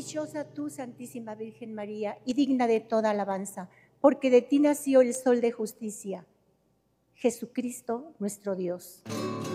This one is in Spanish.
Dichosa tú, Santísima Virgen María, y digna de toda alabanza, porque de ti nació el sol de justicia, Jesucristo nuestro Dios.